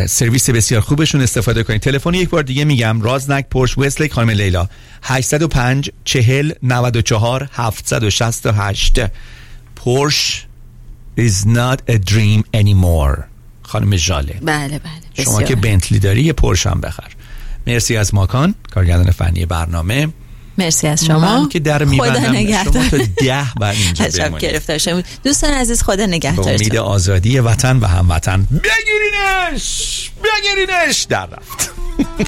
سرویس بسیار خوبشون استفاده کنید. تلفن یک بار دیگه میگم، رازنک پورش وستلیک خانم لیلا 805 40 94 768. پورش is not a dream anymore. خانم ژاله. بله شما که بنتلی داری یه پورش هم بخر. مرسی از ماکان کارگردان فنی برنامه. مرسی از شما. من که در میبندم، شما تا 10 بعد اینجا بمونید. گرفتار شدم. دوستان عزیز خدا نگهدارتون. به امید آزادی وطن و هموطن. بگیرینش در رفت.